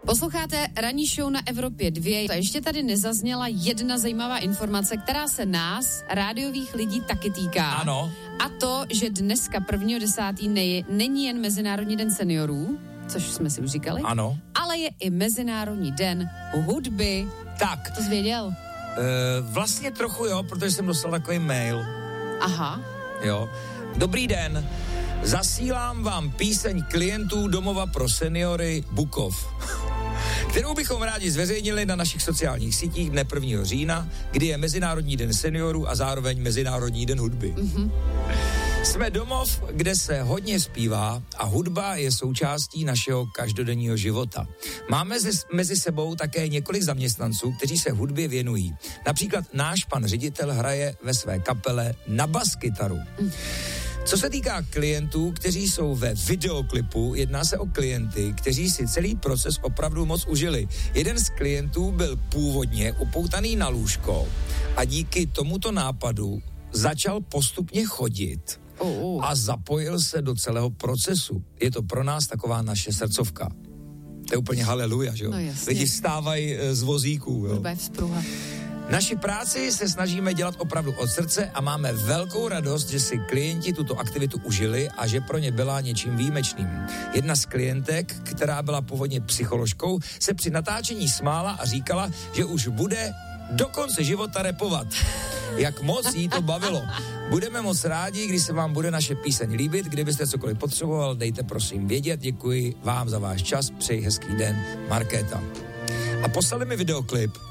Posloucháte ranní show na Evropě 2. A ještě tady nezazněla jedna zajímavá informace, která se nás, rádiových lidí, taky týká. Ano. A to, že dneska 1.10. není jen Mezinárodní den seniorů, což jsme si už říkali. Ano. Ale je i Mezinárodní den hudby. Tak. To jsi věděl? Vlastně trochu jo, protože jsem dostal takový mail. Aha. Jo. Dobrý den. Zasílám vám píseň klientů Domova pro seniory Bukov, kterou bychom rádi zveřejnili na našich sociálních sítích dne 1. října, kdy je Mezinárodní den seniorů a zároveň Mezinárodní den hudby. Mm-hmm. Jsme domov, kde se hodně zpívá a hudba je součástí našeho každodenního života. Máme mezi sebou také několik zaměstnanců, kteří se hudbě věnují. Například náš pan ředitel hraje ve své kapele na baskytaru. Co se týká klientů, kteří jsou ve videoklipu, jedná se o klienty, kteří si celý proces opravdu moc užili. Jeden z klientů byl původně upoutaný na lůžko a díky tomuto nápadu začal postupně chodit a zapojil se do celého procesu. Je to pro nás taková naše srdcovka. To je úplně haleluja, že jo? No jasně. Lidi vstávají z vozíků, jo? Hudba je vzpruha. Naši práci se snažíme dělat opravdu od srdce a máme velkou radost, že si klienti tuto aktivitu užili a že pro ně byla něčím výjimečným. Jedna z klientek, která byla původně psycholožkou, se při natáčení smála a říkala, že už bude do konce života rapovat. Jak moc jí to bavilo. Budeme moc rádi, když se vám bude naše píseň líbit. Kdybyste cokoliv potřeboval, dejte prosím vědět. Děkuji vám za váš čas. Přeji hezký den. Markéta. A poslali mi videoklip,